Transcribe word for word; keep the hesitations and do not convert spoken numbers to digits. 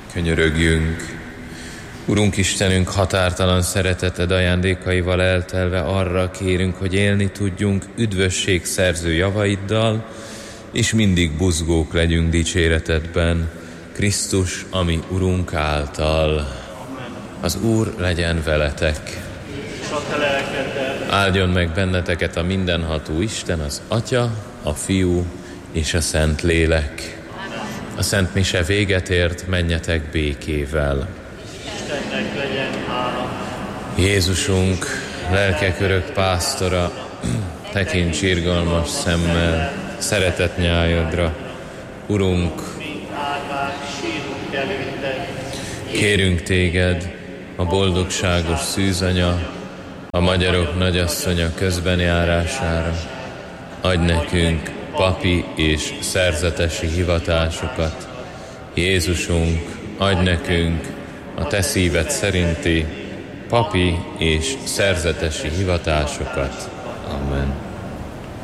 Könyörögjünk. Urunk Istenünk, határtalan szereteted ajándékaival eltelve arra kérünk, hogy élni tudjunk üdvösség szerző javaiddal, és mindig buzgók legyünk dicséretedben, Krisztus, ami Urunk által. Az Úr legyen veletek. Áldjon meg benneteket a mindenható Isten, az Atya, a Fiú és a Szent Lélek. A Szent Mise véget ért, menjetek békével. Istennek legyen hála. Jézusunk, lelkek örök pásztora, tekints irgalmas szemmel, szeretett nyájadra. Urunk, kérünk téged, a boldogságos szűzanya, a magyarok nagyasszonya közbenjárására. Adj nekünk papi és szerzetesi hivatásokat. Jézusunk, adj nekünk a te szíved szerinti papi és szerzetesi hivatásokat. Amen.